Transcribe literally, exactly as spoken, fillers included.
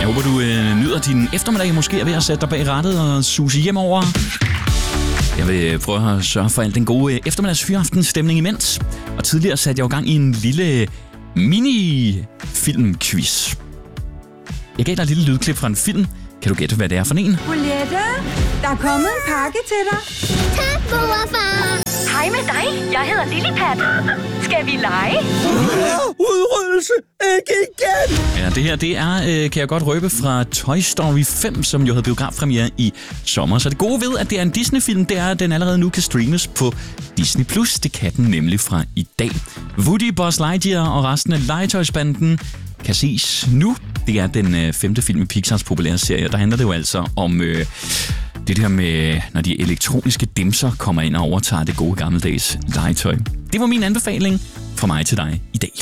håber, du øh, nyder din eftermiddag. Måske er ved at sætte dig bag rattet og suse hjemover. Jeg vil prøve at sørge for al den gode eftermiddags fyraftenstemning imens. Og tidligere satte jeg jo gang i en lille mini-filmquiz. Jeg gav dig et lille lydklip fra en film. Kan du gætte, hvad det er for en? Bolette, der er kommet en pakke til dig. Tak, mor og far. Hej med dig. Jeg hedder Lillepat. Skal vi lege? Udryddelse! Ikke igen! Ja, det her, det er, øh, kan jeg godt røbe, fra Toy Story fem, som jo havde biografpremiere i sommer. Så det gode ved, at det er en Disney-film, det er, at den allerede nu kan streames på Disney plus. Det kan den nemlig fra i dag. Woody, Buzz Lightyear og resten af legetøjsbanden kan ses nu. Det er den øh, femte film i Pixars populære serie. Der handler det jo altså om øh, det der med, når de elektroniske dimser kommer ind og overtager det gode gammeldags legetøj. Det var min anbefaling fra mig til dig i dag.